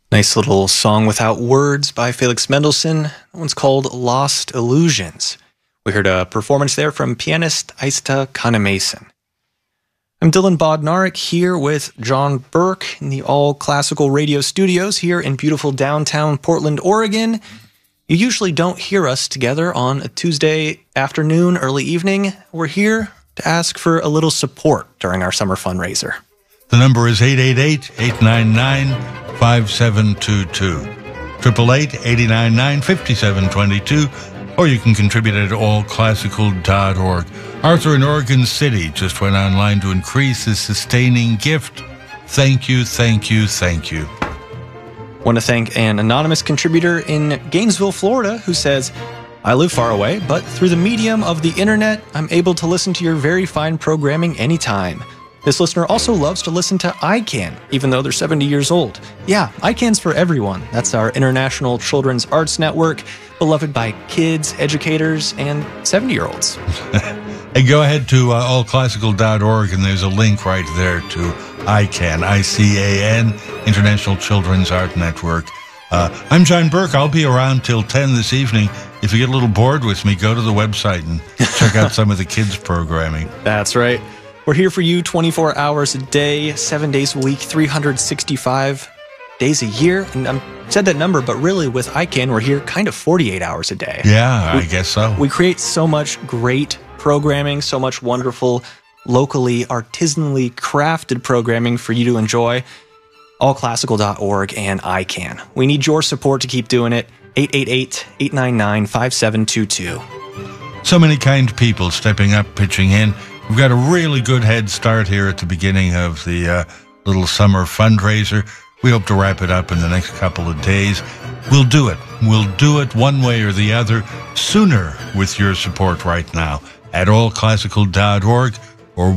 Nice little song without words by Felix Mendelssohn. That one's called Lost Illusions. We heard a performance there from pianist Aista Kannemason. I'm Dylan Bodnarik here with John Burke in the All Classical Radio Studios here in beautiful downtown Portland, Oregon. You usually don't hear us together on a Tuesday afternoon, early evening. We're here to ask for a little support during our summer fundraiser. The number is 888-899-5722. 888-899-5722. Or you can contribute at allclassical.org. Arthur in Oregon City just went online to increase his sustaining gift. Thank you, thank you, thank you. Want to thank an anonymous contributor in Gainesville, Florida, who says, I live far away, but through the medium of the internet, I'm able to listen to your very fine programming anytime. This listener also loves to listen to ICANN, even though they're 70 years old. Yeah, ICANN's for everyone. That's our International Children's Arts Network, beloved by kids, educators, and 70-year-olds. Hey, go ahead to allclassical.org, and there's a link right there to ICANN, I-C-A-N, International Children's Art Network. I'm John Burke. I'll be around till 10 this evening. If you get a little bored with me, go to the website and check out some of the kids' programming. That's right. We're here for you 24 hours a day, 7 days a week, 365 days a year. And I said that number, but really with ICANN, we're here kind of 48 hours a day. Yeah, I guess so. We create so much great programming, so much wonderful, locally, artisanally crafted programming for you to enjoy. Allclassical.org and ICANN. We need your support to keep doing it. 888-899-5722. So many kind people stepping up, pitching in. We've got a really good head start here at the beginning of the little summer fundraiser. We hope to wrap it up in the next couple of days. We'll do it. We'll do it one way or the other sooner with your support right now at allclassical.org or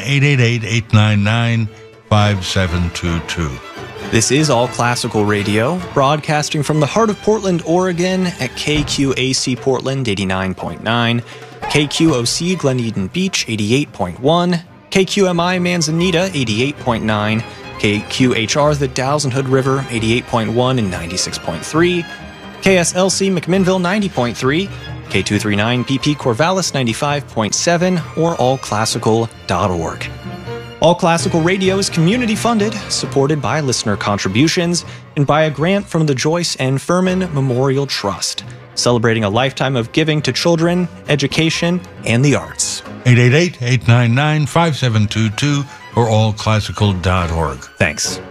1-888-899-5722. This is All Classical Radio, broadcasting from the heart of Portland, Oregon at KQAC Portland 89.9, KQOC Glen Eden Beach 88.1, KQMI Manzanita 88.9, KQHR the Dalles and Hood River 88.1 and 96.3, KSLC McMinnville 90.3, K239PP Corvallis 95.7, or allclassical.org. All Classical Radio is community funded, supported by listener contributions, and by a grant from the Joyce and Furman Memorial Trust, celebrating a lifetime of giving to children, education, and the arts. 888-899-5722 or allclassical.org. Thanks.